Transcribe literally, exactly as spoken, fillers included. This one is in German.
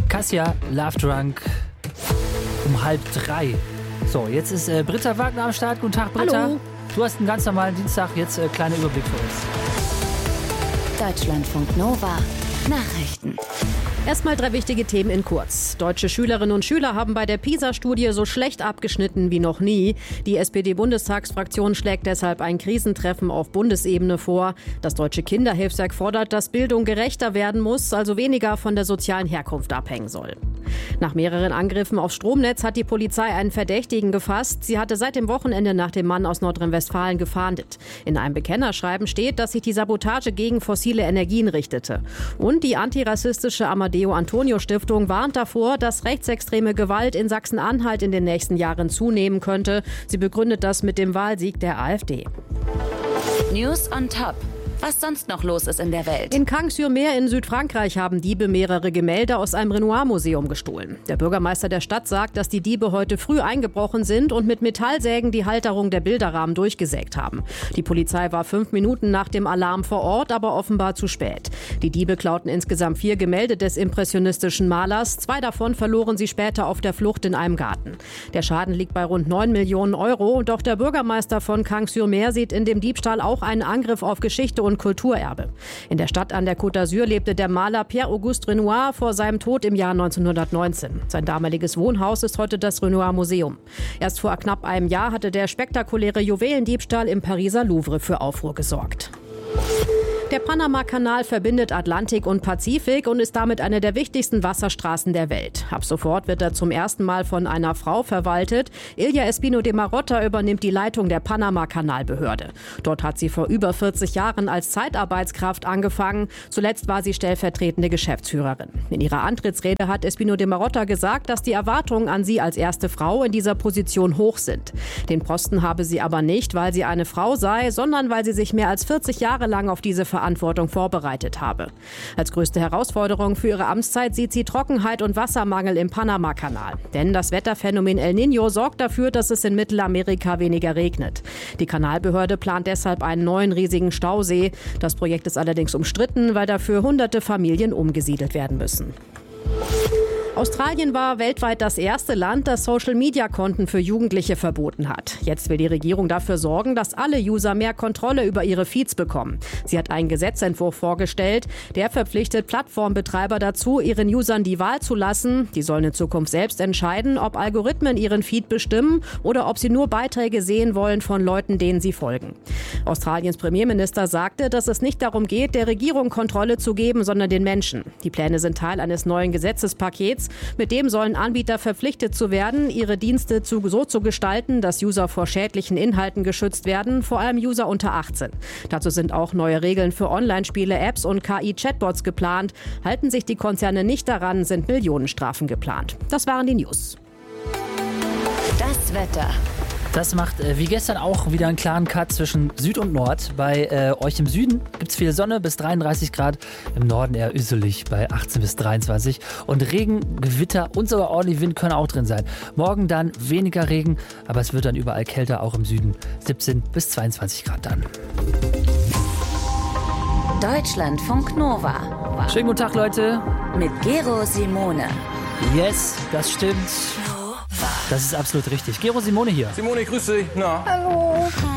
Cassia, Love Drunk, um halb drei. So, jetzt ist äh, Britta Wagner am Start. Guten Tag, Britta. Hallo. Du hast einen ganz normalen Dienstag. Jetzt äh, kleiner Überblick für uns. Deutschlandfunk Nova. Nachrichten. Erstmal drei wichtige Themen in kurz. Deutsche Schülerinnen und Schüler haben bei der PISA-Studie so schlecht abgeschnitten wie noch nie. Die S P D-Bundestagsfraktion schlägt deshalb ein Krisentreffen auf Bundesebene vor. Das Deutsche Kinderhilfswerk fordert, dass Bildung gerechter werden muss, also weniger von der sozialen Herkunft abhängen soll. Nach mehreren Angriffen aufs Stromnetz hat die Polizei einen Verdächtigen gefasst. Sie hatte seit dem Wochenende nach dem Mann aus Nordrhein-Westfalen gefahndet. In einem Bekennerschreiben steht, dass sich die Sabotage gegen fossile Energien richtete. Und die antirassistische Amadeo Antonio Stiftung warnt davor, dass rechtsextreme Gewalt in Sachsen-Anhalt in den nächsten Jahren zunehmen könnte. Sie begründet das mit dem Wahlsieg der AfD. News on Top. Was sonst noch los ist in der Welt. In Cagnes-sur-Mer in Südfrankreich haben Diebe mehrere Gemälde aus einem Renoir-Museum gestohlen. Der Bürgermeister der Stadt sagt, dass die Diebe heute früh eingebrochen sind und mit Metallsägen die Halterung der Bilderrahmen durchgesägt haben. Die Polizei war fünf Minuten nach dem Alarm vor Ort, aber offenbar zu spät. Die Diebe klauten insgesamt vier Gemälde des impressionistischen Malers. Zwei davon verloren sie später auf der Flucht in einem Garten. Der Schaden liegt bei rund neun Millionen Euro. Doch der Bürgermeister von Cagnes-sur-Mer sieht in dem Diebstahl auch einen Angriff auf Geschichte und Kulturerbe. In der Stadt an der Côte d'Azur lebte der Maler Pierre-Auguste Renoir vor seinem Tod im Jahr neunzehnhundertneunzehn. Sein damaliges Wohnhaus ist heute das Renoir-Museum. Erst vor knapp einem Jahr hatte der spektakuläre Juwelendiebstahl im Pariser Louvre für Aufruhr gesorgt. Der Panama-Kanal verbindet Atlantik und Pazifik und ist damit eine der wichtigsten Wasserstraßen der Welt. Ab sofort wird er zum ersten Mal von einer Frau verwaltet. Ilia Espino de Marotta übernimmt die Leitung der Panama-Kanalbehörde. Dort hat sie vor über vierzig Jahren als Zeitarbeitskraft angefangen. Zuletzt war sie stellvertretende Geschäftsführerin. In ihrer Antrittsrede hat Espino de Marotta gesagt, dass die Erwartungen an sie als erste Frau in dieser Position hoch sind. Den Posten habe sie aber nicht, weil sie eine Frau sei, sondern weil sie sich mehr als vierzig Jahre lang auf diese Verantwortung vorbereitet habe. Als größte Herausforderung für ihre Amtszeit sieht sie Trockenheit und Wassermangel im Panama-Kanal. Denn das Wetterphänomen El Niño sorgt dafür, dass es in Mittelamerika weniger regnet. Die Kanalbehörde plant deshalb einen neuen riesigen Stausee. Das Projekt ist allerdings umstritten, weil dafür hunderte Familien umgesiedelt werden müssen. Australien war weltweit das erste Land, das Social-Media-Konten für Jugendliche verboten hat. Jetzt will die Regierung dafür sorgen, dass alle User mehr Kontrolle über ihre Feeds bekommen. Sie hat einen Gesetzentwurf vorgestellt, der verpflichtet Plattformbetreiber dazu, ihren Usern die Wahl zu lassen. Die sollen in Zukunft selbst entscheiden, ob Algorithmen ihren Feed bestimmen oder ob sie nur Beiträge sehen wollen von Leuten, denen sie folgen. Australiens Premierminister sagte, dass es nicht darum geht, der Regierung Kontrolle zu geben, sondern den Menschen. Die Pläne sind Teil eines neuen Gesetzespakets. Mit dem sollen Anbieter verpflichtet zu werden, ihre Dienste zu, so zu gestalten, dass User vor schädlichen Inhalten geschützt werden, vor allem User unter achtzehn. Dazu sind auch neue Regeln für Online-Spiele, Apps und K I-Chatbots geplant. Halten sich die Konzerne nicht daran, sind Millionenstrafen geplant. Das waren die News. Das Wetter. Das macht äh, wie gestern auch wieder einen klaren Cut zwischen Süd und Nord. Bei äh, euch im Süden gibt es viel Sonne bis dreiunddreißig Grad, im Norden eher üsselig bei achtzehn bis dreiundzwanzig. Und Regen, Gewitter und sogar ordentlich Wind können auch drin sein. Morgen dann weniger Regen, aber es wird dann überall kälter, auch im Süden. siebzehn bis zweiundzwanzig Grad dann. Deutschlandfunk Nova. Schönen guten Tag, Leute. Mit Gero Simone. Yes, das stimmt. Das ist absolut richtig. Gero Simone hier. Simone, grüß dich. Na? Hallo.